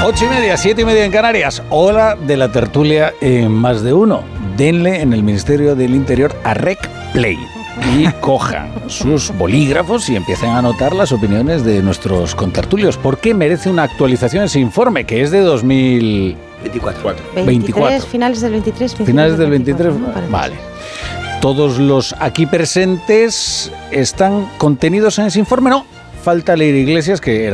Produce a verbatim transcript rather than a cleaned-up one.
Ocho y media, siete y media en Canarias. Hora de la tertulia en Más de Uno. Denle en el Ministerio del Interior a Rec Play y cojan sus bolígrafos y empiecen a anotar las opiniones de nuestros contertulios. ¿Por qué merece una actualización ese informe, que es de dos mil veinticuatro? veintitrés, finales del veintitrés. Finales del veintitrés, ¿no? Vale. ¿Todos los aquí presentes están contenidos en ese informe? No, falta Leire Iglesias, que era